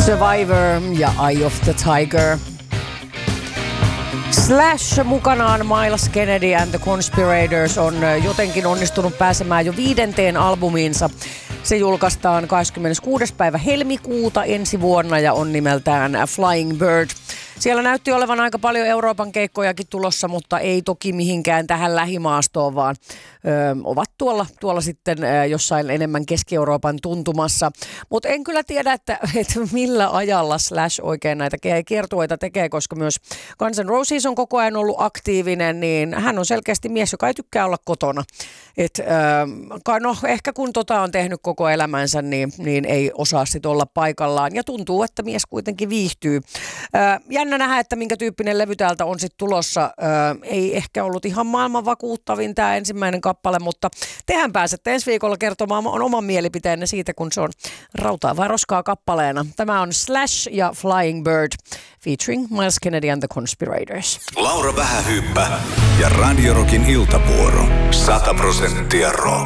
Survivor ja Eye of the Tiger. Slash mukanaan Myles Kennedy and the Conspirators on jotenkin onnistunut pääsemään jo 5. albumiinsa. Se julkaistaan 26. päivä helmikuuta ensi vuonna ja on nimeltään Flying Bird. Siellä näytti olevan aika paljon Euroopan keikkojakin tulossa, mutta ei toki mihinkään tähän lähimaastoon, vaan ovat tuolla sitten jossain enemmän Keski-Euroopan tuntumassa. Mutta en kyllä tiedä, että millä ajalla Slash oikein näitä kiertueita tekee, koska myös Guns N' Roses on koko ajan ollut aktiivinen, niin hän on selkeästi mies, joka ei tykkää olla kotona. Ehkä kun on tehnyt koko elämänsä, niin ei osaa sitten olla paikallaan. Ja tuntuu, että mies kuitenkin viihtyy. Jännä nähdä, että minkä tyyppinen levy täältä on sitten tulossa. Ei ehkä ollut ihan maailman vakuuttavin tämä ensimmäinen kappale, mutta tehän pääsette ensi viikolla kertomaan oman mielipiteenne siitä, kun se on rautaa vai roskaa kappaleena. Tämä on Slash ja Flying Bird featuring Myles Kennedy and the Conspirators. Laura Vähähyyppä ja Radio Rockin iltavuoro. 100% rock.